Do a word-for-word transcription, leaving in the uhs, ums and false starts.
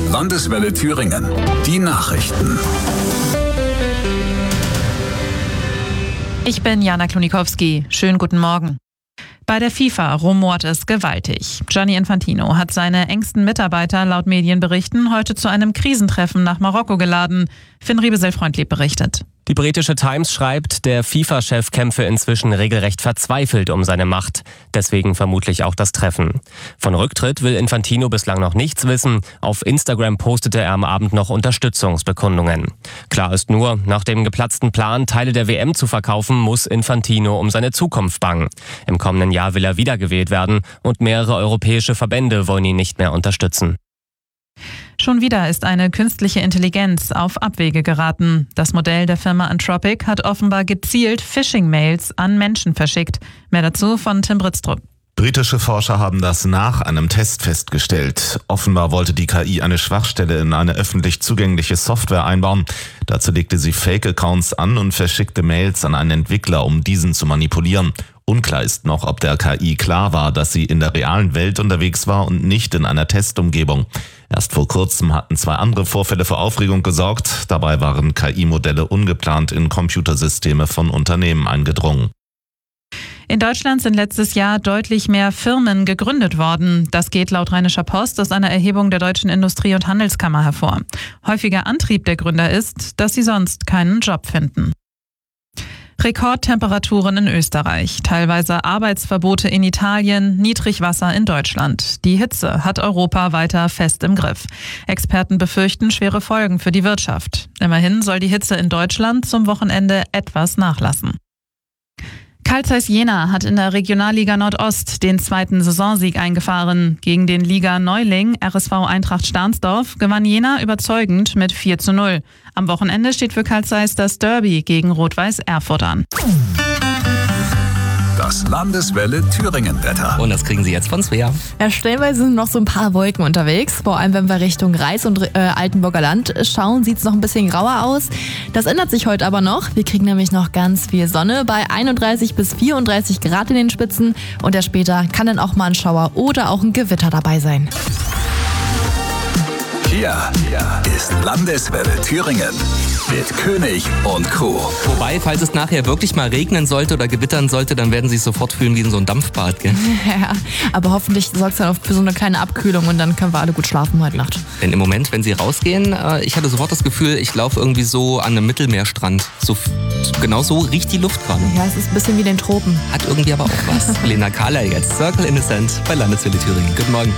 Landeswelle Thüringen. Die Nachrichten. Ich bin Jana Klonikowski. Schönen guten Morgen. Bei der FIFA rumort es gewaltig. Gianni Infantino hat seine engsten Mitarbeiter laut Medienberichten heute zu einem Krisentreffen nach Marokko geladen. Finn Riebesel-Freundlieb berichtet. Die britische Times schreibt, der FIFA-Chef kämpfe inzwischen regelrecht verzweifelt um seine Macht. Deswegen vermutlich auch das Treffen. Von Rücktritt will Infantino bislang noch nichts wissen. Auf Instagram postete er am Abend noch Unterstützungsbekundungen. Klar ist nur, nach dem geplatzten Plan, Teile der W M zu verkaufen, muss Infantino um seine Zukunft bangen. Im kommenden Jahr will er wiedergewählt werden und mehrere europäische Verbände wollen ihn nicht mehr unterstützen. Schon wieder ist eine künstliche Intelligenz auf Abwege geraten. Das Modell der Firma Anthropic hat offenbar gezielt Phishing-Mails an Menschen verschickt. Mehr dazu von Tim Britztrup. Britische Forscher haben das nach einem Test festgestellt. Offenbar wollte die K I eine Schwachstelle in eine öffentlich zugängliche Software einbauen. Dazu legte sie Fake-Accounts an und verschickte Mails an einen Entwickler, um diesen zu manipulieren. Unklar ist noch, ob der K I klar war, dass sie in der realen Welt unterwegs war und nicht in einer Testumgebung. Erst vor kurzem hatten zwei andere Vorfälle für Aufregung gesorgt. Dabei waren K I-Modelle ungeplant in Computersysteme von Unternehmen eingedrungen. In Deutschland sind letztes Jahr deutlich mehr Firmen gegründet worden. Das geht laut Rheinischer Post aus einer Erhebung der Deutschen Industrie- und Handelskammer hervor. Häufiger Antrieb der Gründer ist, dass sie sonst keinen Job finden. Rekordtemperaturen in Österreich, teilweise Arbeitsverbote in Italien, Niedrigwasser in Deutschland. Die Hitze hat Europa weiter fest im Griff. Experten befürchten schwere Folgen für die Wirtschaft. Immerhin soll die Hitze in Deutschland zum Wochenende etwas nachlassen. Carl Zeiss Jena hat in der Regionalliga Nordost den zweiten Saisonsieg eingefahren. Gegen den Liga-Neuling R S V Eintracht Stahnsdorf gewann Jena überzeugend mit vier zu null. Am Wochenende steht für Carl Zeiss das Derby gegen Rot-Weiß Erfurt an. Das Landeswelle Thüringen-Wetter. Und das kriegen Sie jetzt von Svea. Ja, stellenweise sind noch so ein paar Wolken unterwegs. Vor allem, wenn wir Richtung Reis und äh, Altenburger Land schauen, sieht es noch ein bisschen grauer aus. Das ändert sich heute aber noch. Wir kriegen nämlich noch ganz viel Sonne bei einunddreißig bis vierunddreißig Grad in den Spitzen. Und erst später kann dann auch mal ein Schauer oder auch ein Gewitter dabei sein. Hier, hier ist Landeswelle Thüringen mit König und Crew. Wobei, falls es nachher wirklich mal regnen sollte oder gewittern sollte, dann werden Sie sich sofort fühlen wie in so einem Dampfbad, gell? Ja, aber hoffentlich sorgt es dann auch für so eine kleine Abkühlung und dann können wir alle gut schlafen heute Nacht. Denn im Moment, wenn Sie rausgehen, ich hatte sofort das Gefühl, ich laufe irgendwie so an einem Mittelmeerstrand. So, genau so riecht die Luft gerade. Ja, es ist ein bisschen wie den Tropen. Hat irgendwie aber auch was. Lena Kahler jetzt, Circle Innocent bei Landeswelle Thüringen. Guten Morgen.